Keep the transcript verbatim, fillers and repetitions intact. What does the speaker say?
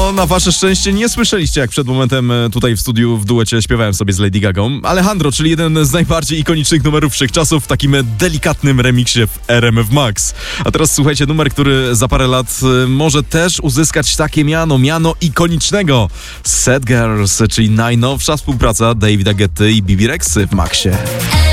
No, na wasze szczęście nie słyszeliście, jak przed momentem tutaj w studiu w duecie śpiewałem sobie z Lady Gagą. Alejandro, czyli jeden z najbardziej ikonicznych numerów wszechczasów w takim delikatnym remiksie w R M F Max. A teraz słuchajcie, numer, który za parę lat może też uzyskać takie miano, miano ikonicznego. Sad Girls, czyli najnowsza współpraca Davida Guetty i Bebe Rexhy w Maxie.